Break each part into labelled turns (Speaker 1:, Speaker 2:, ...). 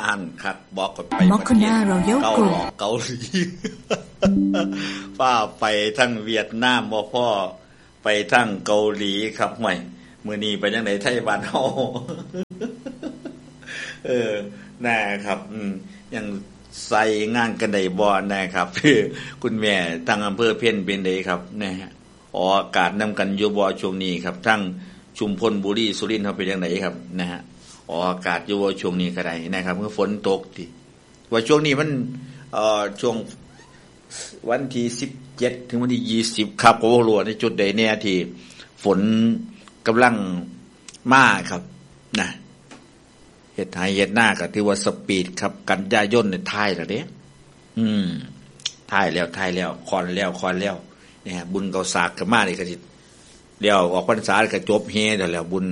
Speaker 1: หันคักบอกกันไป
Speaker 2: มอคนาเรายกกลุ่ม
Speaker 1: เกาหลีฟ้าไปทั้งเวียดนามบ่พ่อไปทั้งเกาหลีครับห่วยมื้อนี้ไปจังได๋ไทยบ้านเฮานะครับยังใส่งานกันได้บ่นะครับคุณแม่ทางอำเภอเพ็ญเป็นไดครับนะฮะออกอากาศนำกันอยู่บ่ช่วงนี้ครับทั้งชุมพลบุรีสุรินทร์เฮาเป็นจังไดครับนะฮะออกอากาศอยู่บ่ช่วงนี้ก็ได้นะครับเมื่อฝนตกติว่าช่วงนี้มันช่วงวันที่17ถึงวันที่20ครับโอ้โหในจุดใดแน่ที่ฝนกำลังมาครับนะเฮ็ดให้เฮ็ดหน้าก็ถือว่าสปีดครับกันยายนเนี่ยท้ายแล้วเด้ท้ายแล้วคอนแล้วนี่ฮะบุญเกาสากก็มานี่ก็สิเดี๋ยวออกพรรษาก็จบเฮแล้วบุญ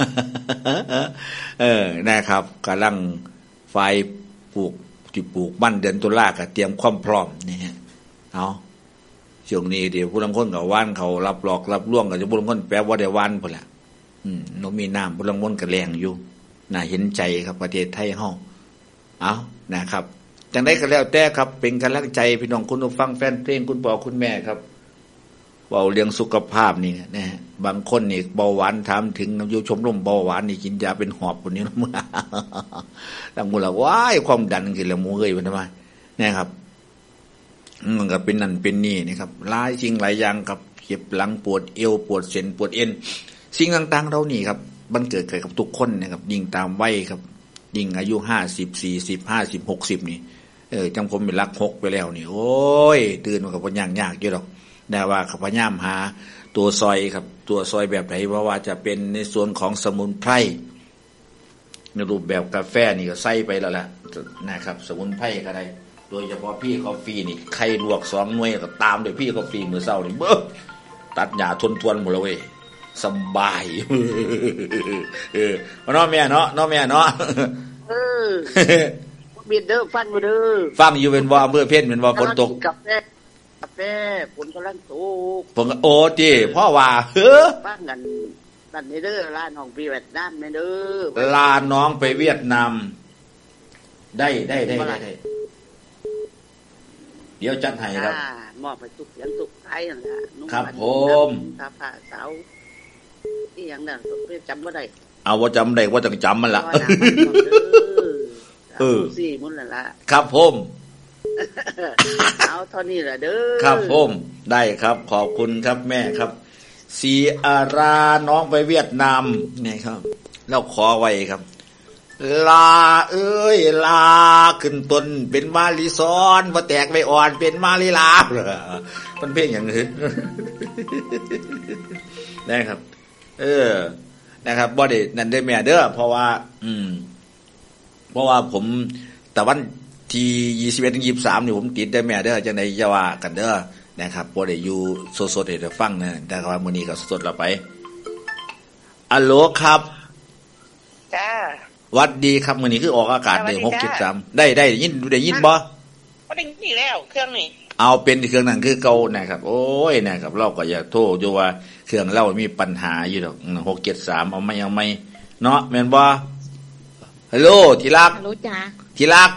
Speaker 1: นะครับกำลังไฟปลูกบ้านเดือนตุลาก็เตรียมความพร้อมนี่ฮะเอาช่วงนี้เดี๋ยวผู้ลางคนก็ว่านเขารับหลอกรับล่วงก็จะผู้ลางคนแปลว่าได้ว่านพุ่นล่ะบ่มีน้ำผู้ลางคนก็แรงอยู่น่าเห็นใจครับประเทศไทยเฮาเอานะครับจังได๋ก็แล้วแต่ครับเป็นกำลังใจพี่น้องคุณผู้ฟังแฟนเพลงคุณพ่อคุณแม่ครับเว้าเรื่องสุขภาพนี่นะฮะบางคนนี่เบาหวานถามถึงน้ำอยู่ชมรมเบาหวานนี่กินยาเป็นหอบพุ่นนี่มื้อตั้งมื้อละว้ายความดันขึ้นแล้วหมู่เอ้ยมันทำไมนะครับมันก็เป็นนั่นเป็นนี่นะครับหลายสิ่งหลายอย่างครับเจ็บหลังปวดเอวปวดเส้นปวดเอ็นสิ่งต่างๆเหล่านี้ครับมันเกิดกับทุกคนนะครับยิ่งตามวัยครับยิ่งอายุ50 40 50 60นี่จังผมเป็นรัก6ไปแล้วนี่โอ้ยตื่นมาก็บ่ยากอยู่ดอกแต่ว่าพยายามหาตัวซอยครับตัวซอยแบบไหนเพราะว่าจะเป็นในส่วนของสมุนไพรในรูปแบบกาแฟนี่ก็ใส่ไปแล้วล่ะนะครับสมุนไพรก็ได้โดยเฉพาะพี่กาแฟนี่ไข่ลวก2หน่วยก็ตามด้วยพี่กาแฟมื้อเช้านี่เบ้อตัดหญ้าทวนๆหมดแล้วเว้ยสบายน้อแม่เนาะแม่เนาะ
Speaker 3: บิดเด้อฟังบ่เด้อ
Speaker 1: ฟังอยู่เป็นว่าอำเภอเพ็ญเป็นว่าฝนตก
Speaker 3: กาแฟฝนกำลังตก
Speaker 1: ฝนโอ้ติพ่อว่า
Speaker 3: ฟังกันนั่นนี่เด้อลาน้องไปเวียดนามนี่เด้อ
Speaker 1: ลาน้องไปเวียดนามได้เดี๋ยวจัดให้ครับ
Speaker 3: มอบไปทุกอย่างทุกไทยนั่นล่ะ
Speaker 1: ครับผม
Speaker 3: ตาผ้าสาวอีหยังนั่นจำบ่ได้
Speaker 1: เอาว่าจำได้ว่าต้องจำมันล่ะ
Speaker 3: สี่มุ่นล่ะ
Speaker 1: ครับผม
Speaker 3: เอาเท่านี้ล่ะเด้อ
Speaker 1: ครับผมได้ครับขอบคุณครับแม่ครับสีอาราน้องไปเวียดนามนี่ครับแล้วขอไว้ครับลาเอ้ยลาขึ้นต้นเป็นมาลีซ้อนบ่แตกไม่อ่อนเป็นมาลีลามันเพลงอย่างอื่นนะครับนะครับบ่ได้นั่นได้แม่เด้อเพราะว่าผมแต่วันที่21ถึง23นี่ผมติดได้แม่เด้อจังได๋อย่าว่ากันเด้อนะครับบ่ได้อยู่สดๆให้ได้ฟังนะแต่ว่ามื้อนี้ก็สดแล้วไปอัลโหลครับ
Speaker 3: จ้า
Speaker 1: วัดดีครับมื้อนี้คือออกอากาศได้6.3ได้ยินบ่ได้ยิน
Speaker 3: แล้วเครื่องนี่
Speaker 1: เอาเป็นเครื่องนั้นคือเก่านะครับโอ้ยนะครับเราก็อย่าโทษอยู่ว่าเครื่องเรามีปัญหาอยู่ดอก673เอาไม่เนาะแม่นบ่ฮัลโหลที่รัก
Speaker 2: ฮัลโหลจ้า
Speaker 1: ที่รัก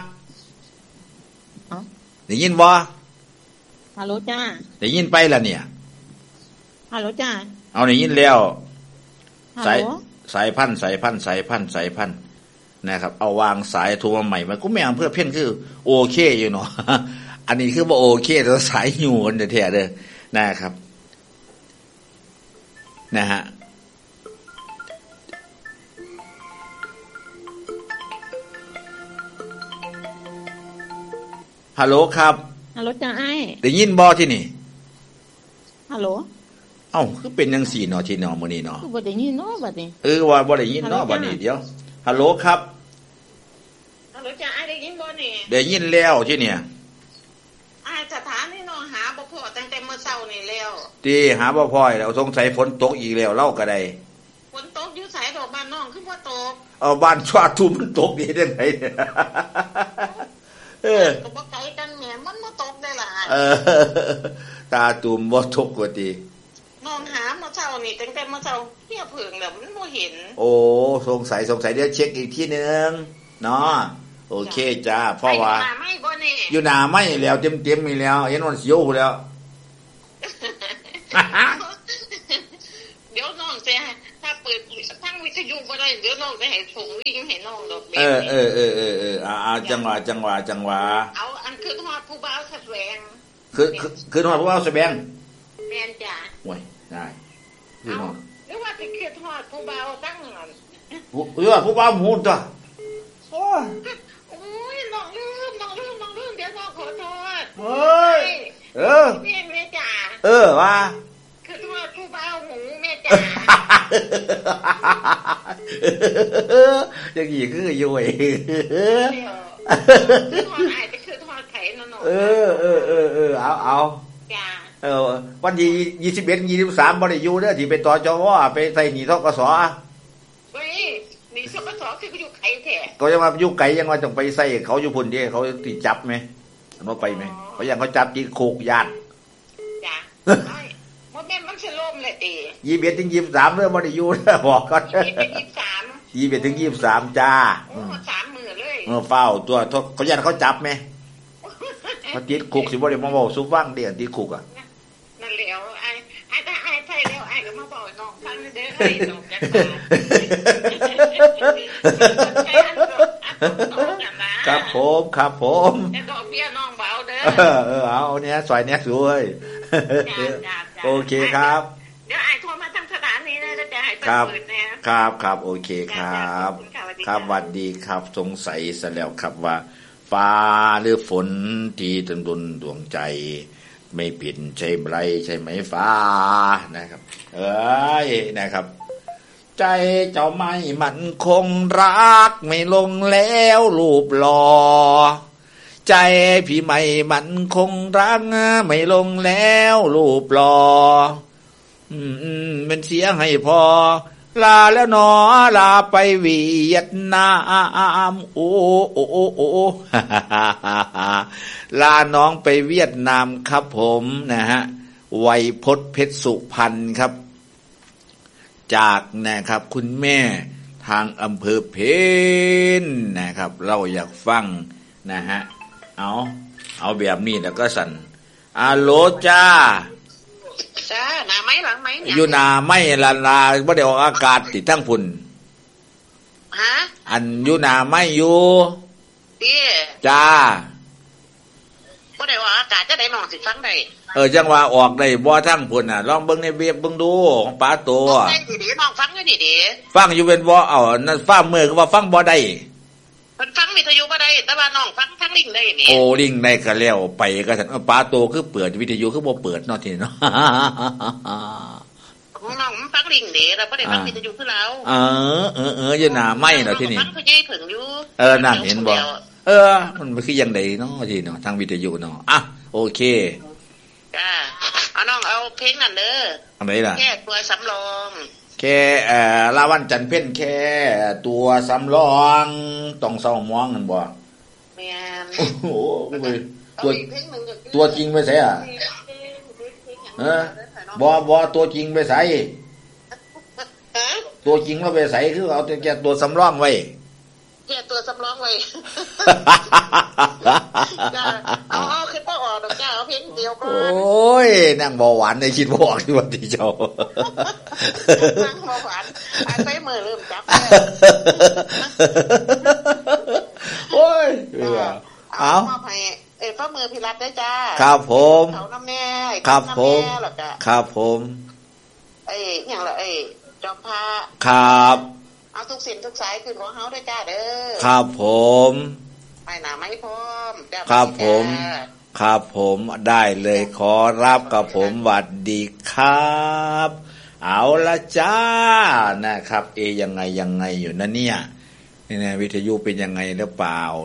Speaker 1: ได้ยินบ่
Speaker 2: ฮัลโหลจ้า
Speaker 1: ได้ยินไปล่ะเนี่ย
Speaker 2: ฮัลโหลจ้า
Speaker 1: เอาได้ยินแล้วสายพันธุ์นะครับเอาวางสายโทรมาใหม่มันก็แม่งเพื่อเพ่นคือโอเคอยู่เนาะอันนี้คือบ่โอเคแต่สายอยู่กันแท้ๆเด้อนะครับนะฮะฮัลโหลครับ
Speaker 2: ฮัลโหลจ้าไอ้
Speaker 1: ได้ยินบ่ที่นี่
Speaker 2: ฮัลโหล
Speaker 1: เอ้าคือเป็นจังซี่เนาะที่เนาะมื้อนี้เนาะ
Speaker 2: คือบ่ได้ยินเนาะบัดนี้
Speaker 1: ว่าบ่ได้ยินเนาะบัดนี้เดี๋ยวฮัลโหลครับ
Speaker 4: ฮัลโหลจ้าไอ้ได้ยินบ่นี่
Speaker 1: ได้ยินแล้วที่เนี่ย
Speaker 4: ไอ้สถานนี่น้องหาบ่พอตั้งแต่มื้อเช้านี่แล้ว
Speaker 1: ติหาบ่พอแล้วสงสัยฝนตกอีกแล้วเล่าก็ได้
Speaker 4: ฝนตกอยู่ไสดอกบ้านน้องคือบ่ตก
Speaker 1: เอาบ้านชวาทุ่มมันตกนี่ได้ไง
Speaker 4: ก็บ่ไกลกันแหมมันบ่ตกได้ล่ะ
Speaker 1: ตาตุ่มบ่ตกกว่าติ
Speaker 4: น้องหามื้อเช้านี่ตั้งแต่มื้อเช้าเหี้ยผึ่งแล้วมันบ่เห็น
Speaker 1: โอ้สงสัยเดี๋ยวเช็คอีกทีนึงเนาะโอเคจ้าเพราะว่า
Speaker 4: ไปไม่บ่นี่
Speaker 1: อยู่หน้าไม่แล้วเต็มๆมีแล้วเห็นวันเสียวแล้ว
Speaker 4: เดี๋ยวน้องจะถ้าเปิดทั้งวิทยุบ่ได้เดี๋ยวน้องจะให้ส่งลิงก์ให้น้องดอก
Speaker 1: เออจังหวะ
Speaker 4: เอาอันคือทอดผู้บ่าวแสวง
Speaker 1: คือทอดผู้บ่าวแสวง
Speaker 4: แม่นจ้ะ
Speaker 1: โอ้ยได้คือทอด
Speaker 4: หรือว่าสิคือทอดผู้บ่าวตั้งนั้น
Speaker 1: ผู้บ่าวหมูจ้ะโอ้ย
Speaker 4: โอ้ยน้องลืมเดี๋ยวน้องขอโทษ
Speaker 1: เฮ้ย
Speaker 4: แม่จ๋า
Speaker 1: ว่า
Speaker 4: คือทอดผู้บ่าวหมูแม่จ๋า
Speaker 1: อย่างนี้คืออยู่ไอ้
Speaker 4: คือทอดไอ้จะคือทอดไข่น้อง
Speaker 1: เอา
Speaker 4: จ้า
Speaker 1: วันที่21 23บ่ได้อยู่เด้อที่ไปต่อจวไปใส่หนี้ธกส
Speaker 4: เฮ้ยหนีธกสคืออยู่ไข่แท้
Speaker 1: ก็ยังว่าอยู่ไกลยังว่าต้องไปใส่เขาอยู่พุ่นเด้เขาสิจับมั้ยบ่ไปมั้ยเขายังเขาจับติดคุกญาติ
Speaker 4: จ้ะบ่แม่นมันสิล่มเลยติ
Speaker 1: 21ถึง23เด้อบ่ได้อยู่เด้อบอกก่อน21ถึง23จ้า
Speaker 4: โอ้3มื้อเลย
Speaker 1: เฝ้าตัวเขาญาติเขาจับมั้ยเขาติดคุกสิบ่ได้มาเว้าสู่ฟังเด้อติดคุกอ่ะ
Speaker 4: นั่นแล้วไอ้ใช่แล้วไอ้ก็มาบอกน้องฟังเด้อไอ้น้องจัก
Speaker 1: ครับผม
Speaker 4: แต่ดอกเบี้ยน้องเบาเด้
Speaker 1: อเอาเนี่ยซอยเนี้ยสวยโอเคครับ
Speaker 4: เดี๋ยวไอ้โทรมาทางสถานีนะจะให้เปิด
Speaker 1: นะครับโอเคครับครับสวัสดีครับสงสัยซะแล้วครับว่าฟ้าหรือฝนที่ดลดวงใจไม่ผิดใช่ไรใช่ไหมฟ้านะครับนะครับใจเจ้าไม่มันคงรักไม่ลงแล้วรูปหล่อใจพี่ไม่มันคงรักไม่ลงแล้วรูปหล่อเป็นเสียให้พอลาแล้วหนอลาไปเวียดนามโอ้ลาน้องไปเวียดนามครับผมนะฮะไวยพจน์เพชรสุพรรณครับจากนะครับคุณแม่ทางอำเภอเพนนะครับเราอยากฟังนะฮะเอาแบบนี้แล้วก็สั่นอาโลจ้า
Speaker 4: จ้าหน้าไม้หลังไม้เนี่ย
Speaker 1: อยู่หน้าไม้ลาบ่ได้ออกอากาศติดทั้งพุ่น
Speaker 4: ฮะ
Speaker 1: อันอยู่หน้าไม้อยู่จ้า
Speaker 4: บ่ได้ออกอากาศจะได้น้องสิฟังได้
Speaker 1: จังว่าออกได้บ่ทั้งพุ่นน่ะลองเบิ่งในเว็บเบิ่งดูของป้าโต
Speaker 4: ฟังดีๆน้องฟังให้ดี
Speaker 1: ๆฟังอยู่เป็นบ่นั่นฟ้ามือก็ว่าฟังบ่ได้
Speaker 4: เพิ่นฟังวิทยุบ่ได้แต่ว่าน้องฟังทางลิงก์ได้นี่
Speaker 1: โอ้ลิงก์ได้ก็แล้วไปก็ซั่นป้าโตคือเปิดวิทยุคือบ่เปิดเนาะทีเนาะ
Speaker 4: น้องมันฟังลิงก์เด้แล้วบ่ได้ฟังวิทยุคือเรา
Speaker 1: อยู่หน้าไม้เนาะทีนี้
Speaker 4: ฟังคือใหญ่ถึงอยู่
Speaker 1: นั่นเห็นบ่มันคือจังได๋เนาะทีเนาะทางวิทยุเนาะโอเค
Speaker 4: จ้าเอาน้องเอาเพลงนั่นเด้อ
Speaker 1: อันไหนล่ะ
Speaker 4: แค่ตัวสำรอง
Speaker 1: แค่ลาวันจันทร์เพ็ญแค่ตัวสำรองต้องเศร้ามองกันบ่
Speaker 4: แม่น
Speaker 1: โอ้โหตัวจริงไปไสอ่ะบ่ตัวจริงไปไสตัวจริงเราไปไสคือเอาแต่แค่ตัวสำรองไว้
Speaker 4: แค่ตัวสำรองไว้จ้าเอาขึ้นบ่ออกดอกจ้าเอาเพลงเดียวก่อน
Speaker 1: โอ้ยนั่งบ่หวานได้คิดบ่ออกที่ว่าที่เจ้า
Speaker 4: นั่งบ่หวานไปมือเริ่มจับ
Speaker 1: โอ้ย
Speaker 4: เอามาให้พ่อมือพิรัตได้จ้า
Speaker 1: ครับผม
Speaker 4: เขาน้ำแม่
Speaker 1: ครับผมครับผม
Speaker 4: อย่างละจอมพระ
Speaker 1: ครับ
Speaker 4: เอาทุกสิ่งทุกสายขึ้นของเฮาได้จ้าเด้อ
Speaker 1: ครับผม
Speaker 4: ไปหน้าไม้พร้อม
Speaker 1: ครับผมได้เลยขอรับกับผมหวัดดีครับเอาละจ้านะครับยังไงอยู่นะเนี่ยวิทยุเป็นยังไงหรือเปล่า